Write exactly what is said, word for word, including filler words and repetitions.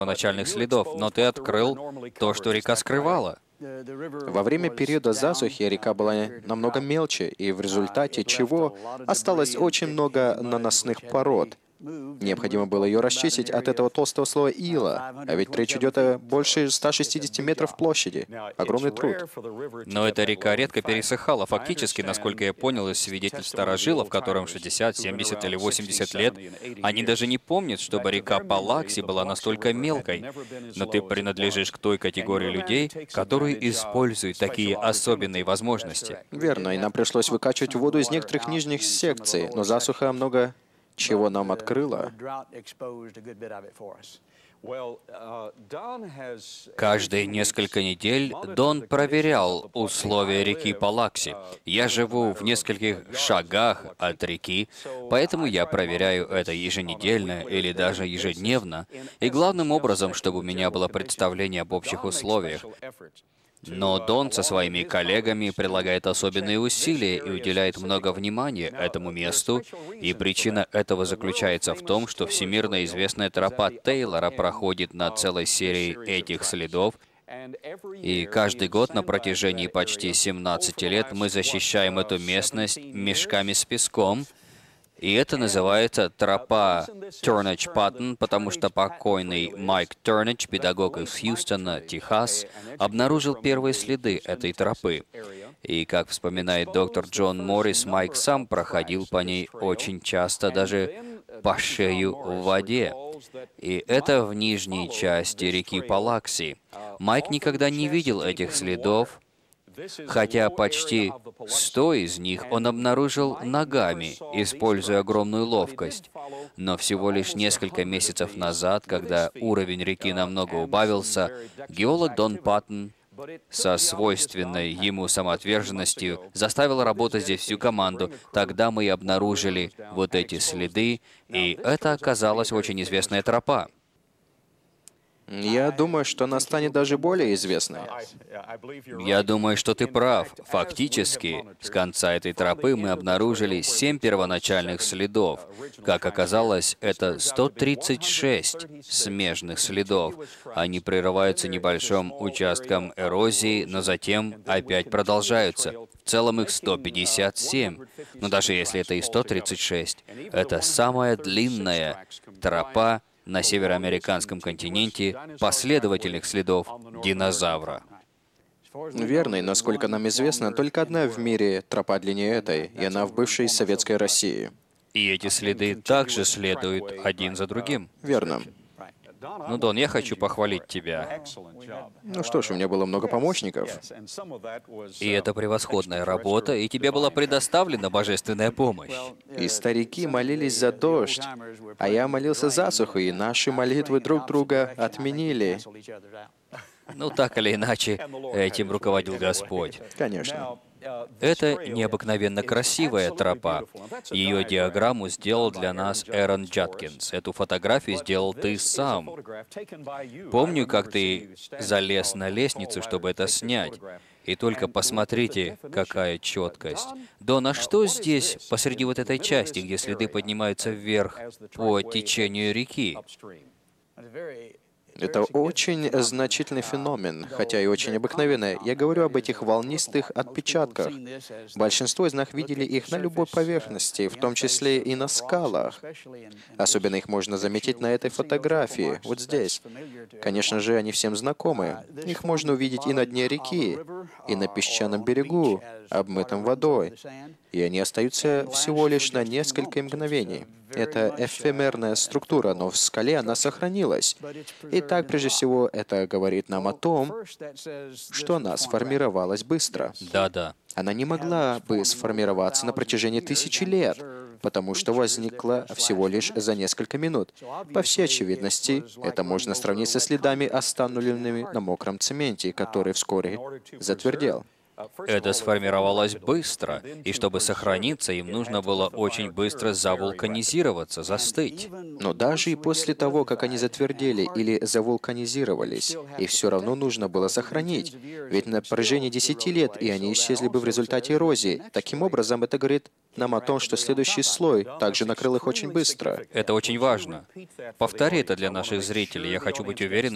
первоначальных следов, но ты открыл то, что река скрывала. Во время периода засухи река была намного мельче, и в результате чего осталось очень много наносных пород. Необходимо было ее расчистить от этого толстого слоя ила, а ведь речь идет о больше ста шестидесяти метров площади. Огромный труд. Но эта река редко пересыхала. Фактически, насколько я понял из свидетельств старожилов, которым шестьдесят, семьдесят или восемьдесят лет, они даже не помнят, чтобы река Палакси была настолько мелкой. Но ты принадлежишь к той категории людей, которые используют такие особенные возможности. Верно, и нам пришлось выкачивать воду из некоторых нижних секций, но засуха много чего нам открыла. Каждые несколько недель Дон проверял условия реки Палакси. Я живу в нескольких шагах от реки, поэтому я проверяю это еженедельно или даже ежедневно, и главным образом, чтобы у меня было представление об общих условиях. Но Дон со своими коллегами прилагает особенные усилия и уделяет много внимания этому месту, и причина этого заключается в том, что всемирно известная тропа Тейлора проходит на целой серии этих следов, и каждый год на протяжении почти семнадцати лет мы защищаем эту местность мешками с песком, и это называется тропа Тернидж-Паттон, потому что покойный Майк Тернидж, педагог из Хьюстона, Техас, обнаружил первые следы этой тропы. И, как вспоминает доктор Джон Моррис, Майк сам проходил по ней очень часто, даже по шею в воде. И это в нижней части реки Палакси. Майк никогда не видел этих следов, хотя почти сто из них он обнаружил ногами, используя огромную ловкость. Но всего лишь несколько месяцев назад, когда уровень реки намного убавился, геолог Дон Паттон со свойственной ему самоотверженностью заставил работать здесь всю команду. Тогда мы и обнаружили вот эти следы, и это оказалась очень известная тропа. Я думаю, что она станет даже более известной. Я думаю, что ты прав. Фактически, с конца этой тропы мы обнаружили семь первоначальных следов. Как оказалось, это сто тридцать шесть смежных следов. Они прерываются небольшим участком эрозии, но затем опять продолжаются. В целом их сто пятьдесят семь. Но даже если это и сто тридцать шесть, это самая длинная тропа на североамериканском континенте последовательных следов динозавра. Верно, и насколько нам известно, только одна в мире тропа длиннее этой, и она в бывшей советской России. И эти следы также следуют один за другим. Верно. Ну, Дон, я хочу похвалить тебя. Ну что ж, у меня было много помощников. И это превосходная работа, и тебе была предоставлена божественная помощь. И старики молились за дождь, а я молился за суху, и наши молитвы друг друга отменили. Ну, так или иначе, этим руководил Господь. Конечно. Это необыкновенно красивая тропа. Ее диаграмму сделал для нас Эрон Джаткинс. Эту фотографию сделал ты сам. Помню, как ты залез на лестницу, чтобы это снять. И только посмотрите, какая четкость. Дон, а что здесь, посреди вот этой части, где следы поднимаются вверх по течению реки? Это очень значительный феномен, хотя и очень обыкновенный. Я говорю об этих волнистых отпечатках. Большинство из нас видели их на любой поверхности, в том числе и на скалах. Особенно их можно заметить на этой фотографии, вот здесь. Конечно же, они всем знакомы. Их можно увидеть и на дне реки, и на песчаном берегу, обмытом водой. И они остаются всего лишь на несколько мгновений. Это эфемерная структура, но в скале она сохранилась. Итак, прежде всего, это говорит нам о том, что она сформировалась быстро. Да-да. Она не могла бы сформироваться на протяжении тысячи лет, потому что возникла всего лишь за несколько минут. По всей очевидности, это можно сравнить со следами, оставленными на мокром цементе, который вскоре затвердел. Это сформировалось быстро, и чтобы сохраниться, им нужно было очень быстро завулканизироваться, застыть. Но даже и после того, как они затвердели или завулканизировались, их все равно нужно было сохранить. Ведь на протяжении десяти лет и они исчезли бы в результате эрозии. Таким образом, это говорит нам о том, что следующий слой также накрыл их очень быстро. Это очень важно. Повтори это для наших зрителей. Я хочу быть уверен,